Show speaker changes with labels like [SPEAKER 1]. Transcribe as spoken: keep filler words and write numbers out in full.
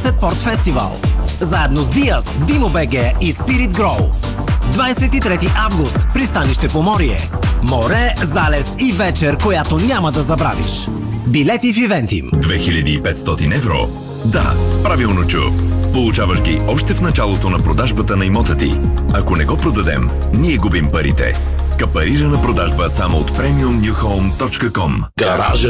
[SPEAKER 1] Sunset Port Festival. Заедно с Биас, Dimo би джи и Spirit Grow. двадесет и трети август, пристанище Поморие. Море, залез и вечер, която няма да забравиш. Билети в Ивентим.
[SPEAKER 2] две хиляди и петстотин евро. Да, правилно чу. Получаваш ги още в началото на продажбата на имота ти. Ако не го продадем, ние губим парите. Капарирана продажба само от премиум ню хоум точка ком.
[SPEAKER 3] Гаража